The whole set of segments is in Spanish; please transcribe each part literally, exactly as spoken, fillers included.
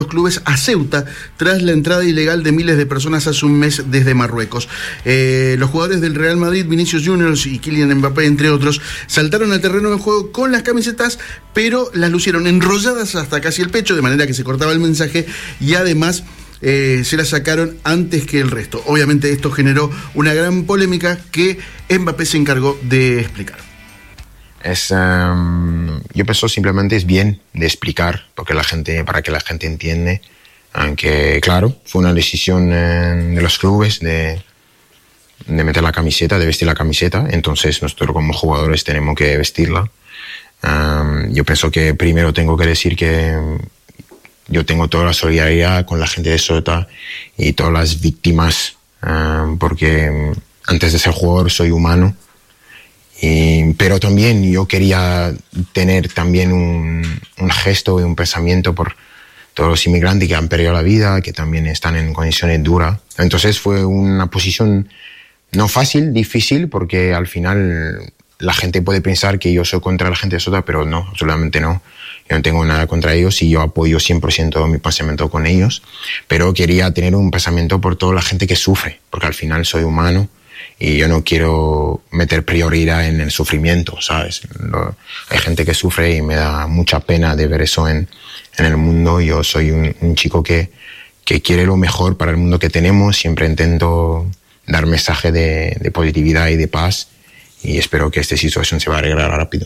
clubes a Ceuta tras la entrada ilegal de miles de personas hace un mes desde Marruecos. Eh, los jugadores del Real Madrid, Vinicius Juniors y Kylian Mbappé, entre otros, saltaron al terreno de juego con las camisetas, pero las lucieron enrolladas hasta casi el pecho, de manera que se cortaba el mensaje, y además eh, se las sacaron antes que el resto. Obviamente esto generó una gran polémica que Mbappé se encargó de explicar. Es, um, yo pienso simplemente es bien de explicar porque la gente, para que la gente entiende, aunque claro, fue una decisión eh, de los clubes de, de meter la camiseta, de vestir la camiseta, entonces nosotros como jugadores tenemos que vestirla. Um, yo pienso que primero tengo que decir que yo tengo toda la solidaridad con la gente de Ceuta y todas las víctimas, um, porque antes de ser jugador soy humano. Y, pero también yo quería tener también un, un gesto y un pensamiento por todos los inmigrantes que han perdido la vida, que también están en condiciones duras. Entonces fue una posición no fácil, difícil, porque al final la gente puede pensar que yo soy contra la gente de Ceuta, pero no, absolutamente no. Yo no tengo nada contra ellos y yo apoyo cien por ciento mi pensamiento con ellos, pero quería tener un pensamiento por toda la gente que sufre, porque al final soy humano. Y yo no quiero meter prioridad en el sufrimiento, ¿sabes? Lo, hay gente que sufre y me da mucha pena de ver eso en, en el mundo. Yo soy un, un chico que, que quiere lo mejor para el mundo que tenemos. Siempre intento dar mensaje de, de positividad y de paz. Y espero que esta situación se va a arreglar rápido.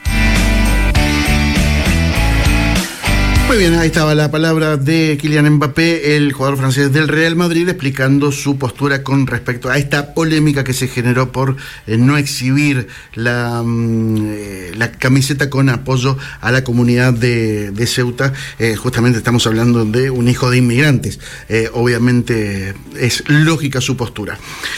Muy bien, ahí estaba la palabra de Kylian Mbappé, el jugador francés del Real Madrid, explicando su postura con respecto a esta polémica que se generó por eh, no exhibir la, eh, la camiseta con apoyo a la comunidad de, de Ceuta. Eh, justamente estamos hablando de un hijo de inmigrantes. Eh, obviamente es lógica su postura.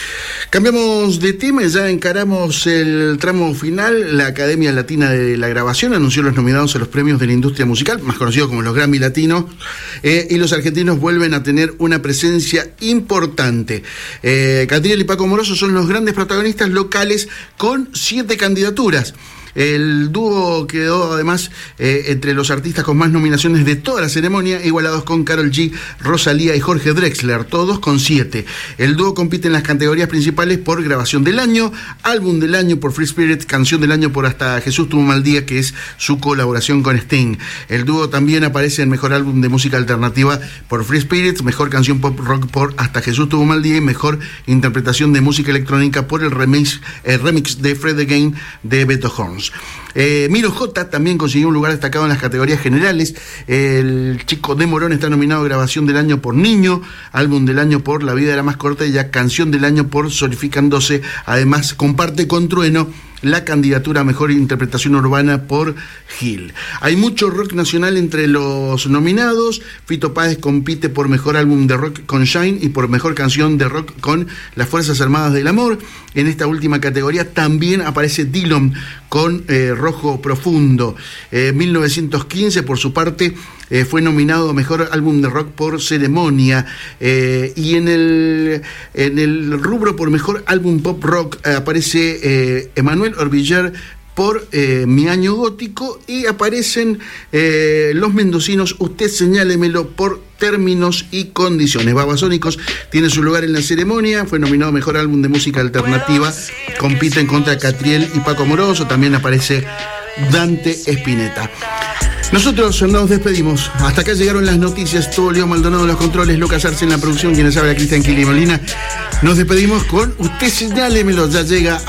Cambiamos de tema, ya encaramos el tramo final. La Academia Latina de la Grabación anunció los nominados a los premios de la industria musical, más conocidos como los Grammy Latinos, eh, y los argentinos vuelven a tener una presencia importante. Eh, Catriel y Paco Moroso son los grandes protagonistas locales con siete candidaturas. El dúo quedó además eh, entre los artistas con más nominaciones de toda la ceremonia, igualados con Karol G, Rosalía y Jorge Drexler, todos con siete. El dúo compite en las categorías principales por grabación del año, álbum del año por Free Spirit, canción del año por Hasta Jesús tuvo un mal día, que es su colaboración con Sting. El dúo también aparece en mejor álbum de música alternativa por Free Spirit, mejor canción pop rock por Hasta Jesús tuvo un mal día y mejor interpretación de música electrónica por el remix, el remix de Fred Again de Beto Horns. Eh, Miro J también consiguió un lugar destacado en las categorías generales. El chico de Morón está nominado a grabación del año por Niño, álbum del año por La vida era más corta y ya canción del año por Solificándose. Además comparte con Trueno la candidatura a mejor interpretación urbana por Gil. Hay mucho rock nacional entre los nominados. Fito Páez compite por mejor álbum de rock con Shine y por mejor canción de rock con Las Fuerzas Armadas del Amor. En esta última categoría también aparece Dillom con eh, Rojo Profundo. Eh, mil novecientos quince, por su parte, eh, fue nominado a mejor álbum de rock por Ceremonia. Eh, y en el, en el rubro por mejor álbum pop rock eh, aparece eh, Emanuel Orbillar por eh, Mi Año Gótico, y aparecen eh, los mendocinos Usted Señálemelo por Términos y Condiciones. Babasónicos tiene su lugar en la ceremonia, fue nominado a mejor álbum de música alternativa, compiten contra Catriel y Paco Moroso, también aparece Dante Spinetta. Nosotros nos despedimos. Hasta acá llegaron las noticias. Todo Leo Maldonado en los controles, Lucas Arce en la producción, quienes habla Cristian Quili Molina. Nos despedimos con Usted Señálemelo. Ya llega